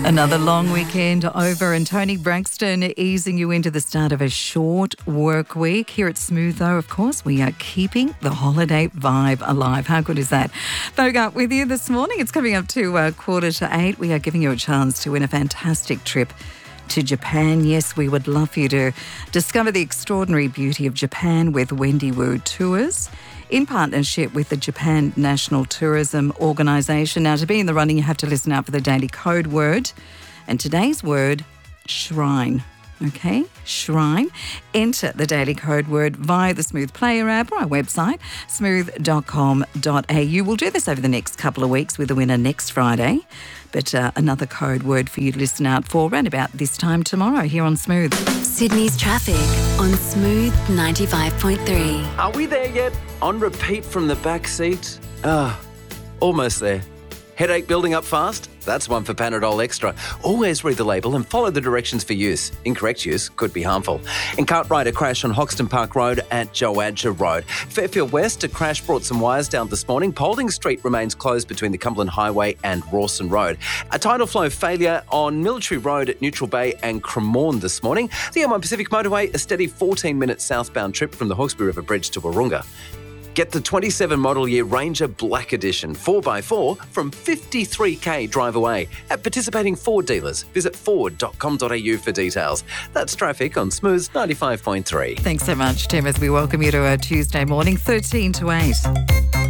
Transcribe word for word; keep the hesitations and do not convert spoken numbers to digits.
Another long weekend over, and Tony Braxton easing you into the start of a short work week. Here at Smooth, though, of course, we are keeping the holiday vibe alive. How good is that? Bogart with you this morning. It's coming up to uh, quarter to eight. We are giving you a chance to win a fantastic trip to Japan. Yes, we would love for you to discover the extraordinary beauty of Japan with Wendy Wu Tours, in partnership with the Japan National Tourism Organisation. Now, to be in the running, you have to listen out for the daily code word. And today's word, shrine. Okay, shrine. Enter the daily code word via the Smooth Player app or our website, smooth dot com dot a u. We'll do this over the next couple of weeks with a winner next Friday. But uh, another code word for you to listen out for around about this time tomorrow here on Smooth. Sydney's traffic on Smooth ninety-five point three. Are we there yet? On repeat from the back seat? Ah, almost there. Headache building up fast? That's one for Panadol Extra. Always read the label and follow the directions for use. Incorrect use could be harmful. In Cartwright, crash on Hoxton Park Road at Joadja Road. Fairfield West, a crash brought some wires down this morning. Paulding Street remains closed between the Cumberland Highway and Rawson Road. A tidal flow failure on Military Road at Neutral Bay and Cremorne this morning. The M one Pacific Motorway, a steady fourteen-minute southbound trip from the Hawkesbury River Bridge to Wahroonga. Get the twenty-seven model year Ranger Black Edition four by four from fifty-three k drive away at participating Ford dealers. Visit ford dot com dot a u for details. That's traffic on Smooth ninety-five point three. Thanks so much, Tim, as we welcome you to our Tuesday morning, thirteen to eight.